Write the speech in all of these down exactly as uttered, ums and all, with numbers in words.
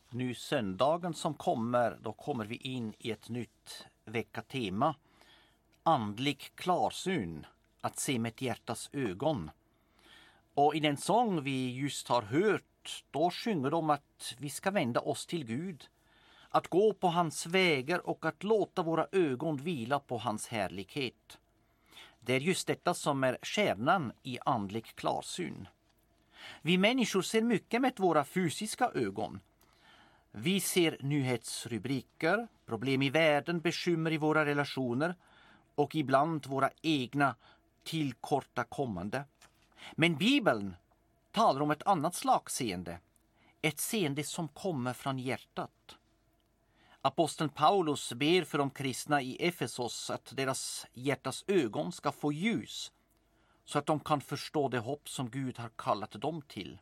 Nu söndagen som kommer, då kommer vi in i ett nytt veckatema. Andlig klarsyn, att se med ett hjärtas ögon. Och i den sång vi just har hört, då sjunger de att vi ska vända oss till Gud. Att gå på hans vägar och att låta våra ögon vila på hans härlighet. Det är just detta som är kärnan i andlig klarsyn. Vi människor ser mycket med våra fysiska ögon. Vi ser nyhetsrubriker, problem i världen, bekymmer i våra relationer och ibland våra egna tillkortakommande. Men Bibeln talar om ett annat slags seende, ett seende som kommer från hjärtat. Aposteln Paulus ber för de kristna i Efesos att deras hjärtas ögon ska få ljus så att de kan förstå det hopp som Gud har kallat dem till.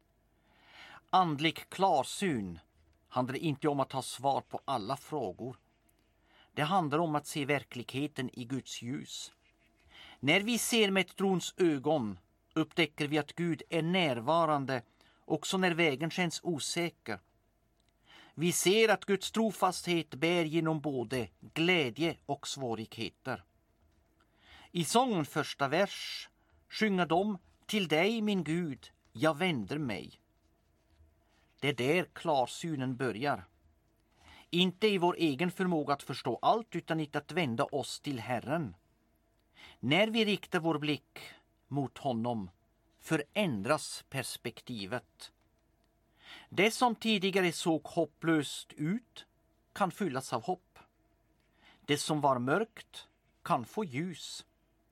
Andlig klarsyn handlar inte om att ha svar på alla frågor. Det handlar om att se verkligheten i Guds ljus. När vi ser med trons ögon upptäcker vi att Gud är närvarande också när vägen känns osäker. Vi ser att Guds trofasthet bär genom både glädje och svårigheter. I sångens första vers sjunger de: till dig min Gud, jag vänder mig. Det är där klarsynen börjar. Inte i vår egen förmåga att förstå allt utan i att vända oss till Herren. När vi riktar vår blick mot honom förändras perspektivet. Det som tidigare såg hopplöst ut kan fyllas av hopp. Det som var mörkt kan få ljus.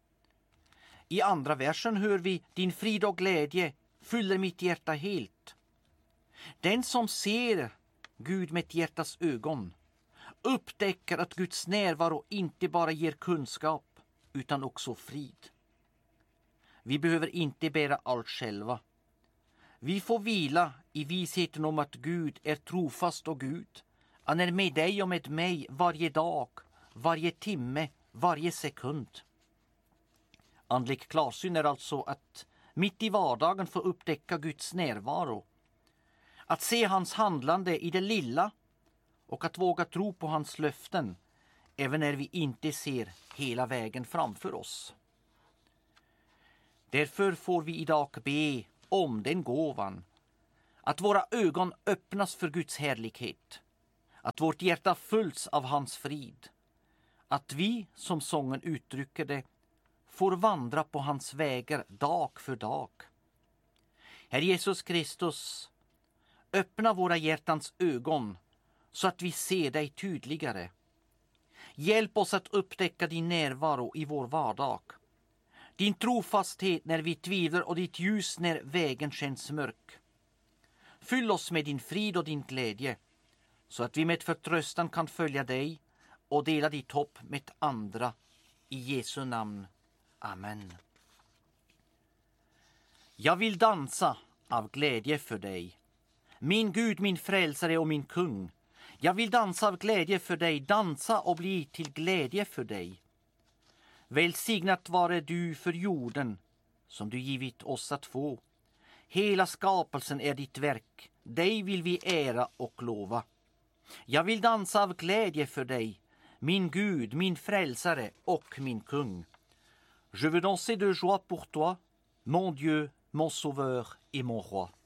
I andra versen hör vi: din frid och glädje fyller mitt hjärta helt. Den som ser Gud med ett hjärtas ögon upptäcker att Guds närvaro inte bara ger kunskap utan också frid. Vi behöver inte bära allt själva. Vi får vila i visheten om att Gud är trofast och Gud. Han är med dig och med mig varje dag, varje timme, varje sekund. Andlig klarsyn är alltså att mitt i vardagen få upptäcka Guds närvaro. Att se hans handlande i det lilla och att våga tro på hans löften även när vi inte ser hela vägen framför oss. Därför får vi idag be om den gåvan, att våra ögon öppnas för Guds härlighet, att vårt hjärta fylls av hans frid, att vi, som sången uttrycker det, får vandra på hans vägar dag för dag. Herre Jesus Kristus, öppna våra hjärtans ögon så att vi ser dig tydligare. Hjälp oss att upptäcka din närvaro i vår vardag. Din trofasthet när vi tvivlar och ditt ljus när vägen känns mörk. Fyll oss med din frid och din glädje så att vi med förtröstan kan följa dig och dela ditt hopp med andra. I Jesu namn. Amen. Jag vill dansa av glädje för dig. Min Gud, min frälsare och min kung. Jag vill dansa av glädje för dig, dansa och bli till glädje för dig. Välsignat vare du för jorden som du givit oss att få. Hela skapelsen är ditt verk, dig vill vi ära och lova. Jag vill dansa av glädje för dig, min Gud, min frälsare och min kung. Je veux danser de joie pour toi, mon Dieu, mon sauveur et mon roi.